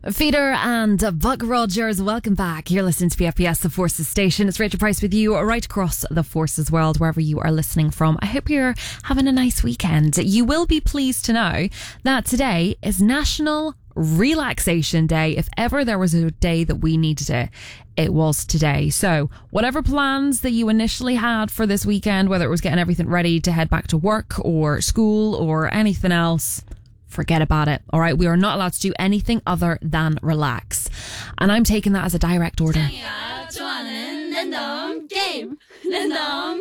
Feeder and Buck Rogers, welcome back. You're listening to PFPS, the Forces Station. It's Rachel Price with you right across the Forces world, wherever you are listening from. I hope you're having a nice weekend. You will be pleased to know that today is National Relaxation Day. If ever there was a day that we needed it, it was today. So whatever plans that you initially had for this weekend, whether it was getting everything ready to head back to work or school or anything else, forget about it. All right, we are not allowed to do anything other than relax, and I'm taking that as a direct order.